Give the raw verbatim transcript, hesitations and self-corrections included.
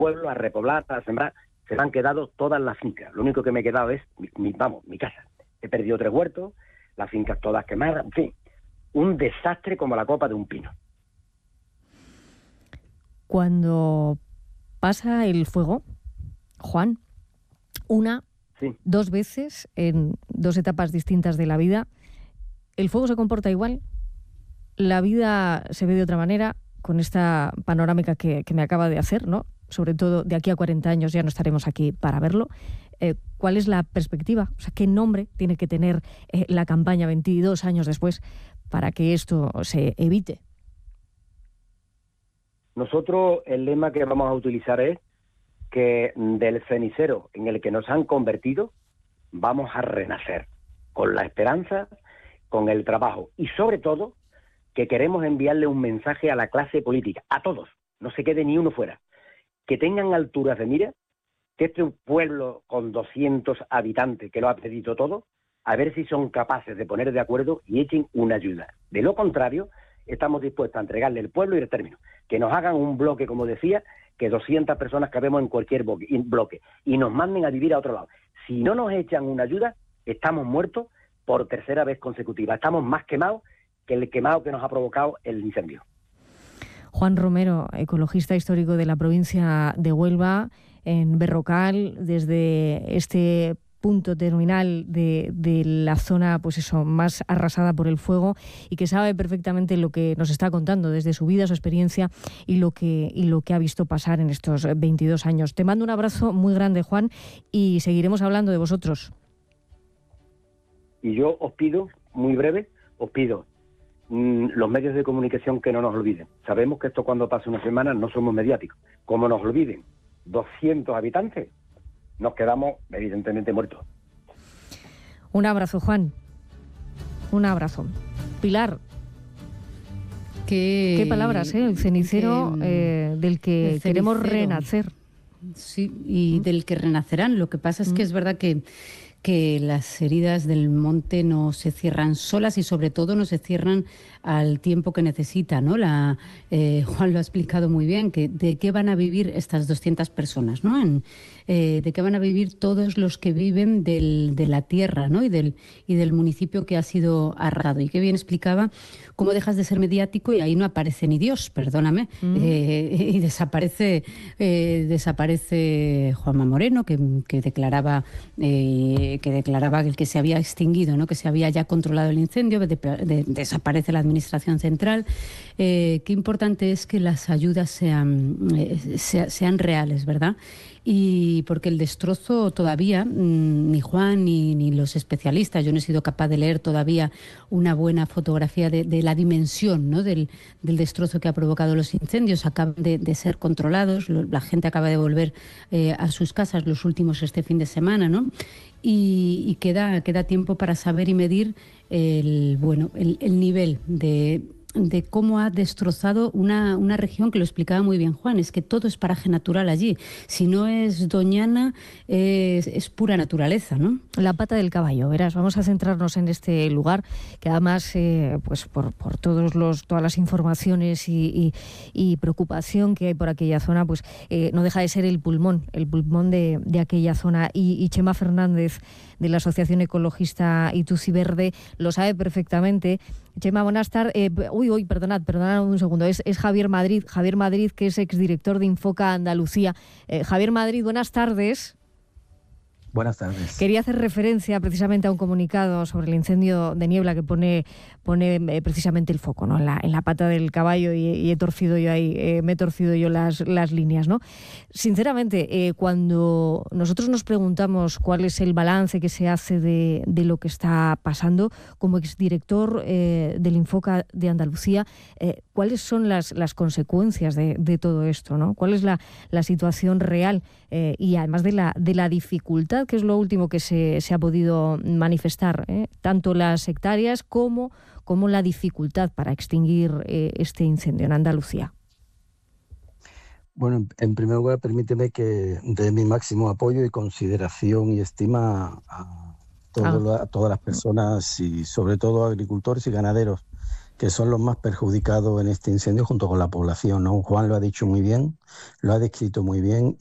pueblo, a repoblar, a sembrar. Se me han quedado todas las fincas. Lo único que me he quedado es, mi, mi, vamos, mi casa. He perdido tres huertos, las fincas todas quemadas, en fin. Un desastre como la copa de un pino. Cuando pasa el fuego, Juan, una, sí. dos veces, en dos etapas distintas de la vida, ¿el fuego se comporta igual? ¿La vida se ve de otra manera? Con esta panorámica que, que me acaba de hacer, ¿no? Sobre todo de aquí a cuarenta años ya no estaremos aquí para verlo. Eh, ¿Cuál es la perspectiva? O sea, ¿qué nombre tiene que tener eh, la campaña veintidós años después para que esto se evite? Nosotros el lema que vamos a utilizar es que del cenicero en el que nos han convertido vamos a renacer, con la esperanza, con el trabajo y sobre todo que queremos enviarle un mensaje a la clase política, a todos, no se quede ni uno fuera, que tengan alturas de mira, que este pueblo con doscientos habitantes que lo ha pedido todo, a ver si son capaces de poner de acuerdo y echen una ayuda. De lo contrario, estamos dispuestos a entregarle el pueblo y el término. Que nos hagan un bloque, como decía, que doscientas personas cabemos en cualquier bloque y nos manden a vivir a otro lado. Si no nos echan una ayuda, estamos muertos por tercera vez consecutiva. Estamos más quemados que el quemado que nos ha provocado el incendio. Juan Romero, ecologista histórico de la provincia de Huelva, en Berrocal, desde este punto terminal de, de la zona, pues eso, más arrasada por el fuego, y que sabe perfectamente lo que nos está contando desde su vida, su experiencia y lo que y lo que ha visto pasar en estos veintidós años. Te mando un abrazo muy grande, Juan, y seguiremos hablando de vosotros. Y yo os pido, muy breve, os pido mmm, los medios de comunicación que no nos olviden. Sabemos que esto cuando pasa una semana no somos mediáticos. Como nos olviden doscientos habitantes, nos quedamos evidentemente muertos. Un abrazo, Juan. Un abrazo. Pilar. Qué, Qué palabras, ¿eh? El cenicero que, eh, del que cenicero. Queremos renacer. Sí, y ¿Mm? del que renacerán. Lo que pasa es ¿Mm? que es verdad que que las heridas del monte no se cierran solas y sobre todo no se cierran al tiempo que necesita, ¿no? La, eh, Juan lo ha explicado muy bien, que de qué van a vivir estas doscientas personas, ¿no? En, eh, de qué van a vivir todos los que viven del, de la tierra, ¿no? y, del, y del municipio que ha sido arrasado. Y qué bien explicaba cómo dejas de ser mediático y ahí no aparece ni Dios, perdóname, mm. eh, y desaparece, eh, desaparece Juanma Moreno, que, que declaraba... Eh, que declaraba que se había extinguido, ¿no? Que se había ya controlado el incendio, de, de, desaparece la administración central. Eh, qué importante es que las ayudas sean, eh, sea, sean reales, ¿verdad? Y porque el destrozo todavía, ni Juan ni, ni los especialistas, yo no he sido capaz de leer todavía una buena fotografía de, de la dimensión, ¿no? del, del destrozo que ha provocado los incendios. Acaban de, de ser controlados, la gente acaba de volver eh, a sus casas, los últimos este fin de semana, ¿no? Y, y queda, queda tiempo para saber y medir el, bueno, el, el nivel de... de cómo ha destrozado una, una región que lo explicaba muy bien Juan, es que todo es paraje natural allí. Si no es Doñana, es, es pura naturaleza, ¿no? La pata del caballo, verás, vamos a centrarnos en este lugar, que además, eh, pues por, por todos los, todas las informaciones y, y, y preocupación que hay por aquella zona, pues eh, no deja de ser el pulmón, el pulmón de, de aquella zona. Y, y Chema Fernández, de la Asociación Ecologista Ituzi Verde, lo sabe perfectamente. Chema, buenas tardes. Eh, uy, uy, perdonad, perdonad un segundo. Es, es Javier Madrid, Javier Madrid, que es exdirector de Infoca Andalucía. Eh, Javier Madrid, buenas tardes. Buenas tardes. Quería hacer referencia precisamente a un comunicado sobre el incendio de Niebla que pone, pone eh, precisamente el foco, ¿no? en, la, en la pata del caballo y, y he torcido yo ahí, eh, me he torcido yo las, las líneas, ¿no? Sinceramente, eh, cuando nosotros nos preguntamos cuál es el balance que se hace de, de lo que está pasando, como exdirector eh, del Infoca de Andalucía, eh, ¿cuáles son las, las consecuencias de, de todo esto, ¿no? ¿Cuál es la, la situación real eh, y además de la, de la dificultad, que es lo último que se, se ha podido manifestar, ¿eh? tanto las hectáreas como, como la dificultad para extinguir eh, este incendio en Andalucía? Bueno, en primer lugar, permíteme que dé mi máximo apoyo y consideración y estima a, todo ah. la, a todas las personas y sobre todo agricultores y ganaderos que son los más perjudicados en este incendio junto con la población, ¿no? Juan lo ha dicho muy bien, lo ha descrito muy bien